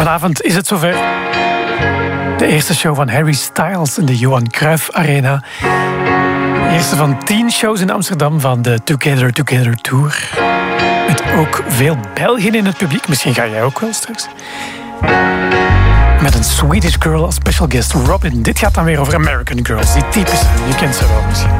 Vanavond is het zover. De eerste show van Harry Styles in de Johan Cruijff Arena. De eerste van 10 shows in Amsterdam van de Together Together Tour. Met ook veel Belgen in het publiek. Misschien ga jij ook wel straks. Met een Swedish Girl als special guest Robin. Dit gaat dan weer over American Girls. Die typische, je kent ze wel misschien.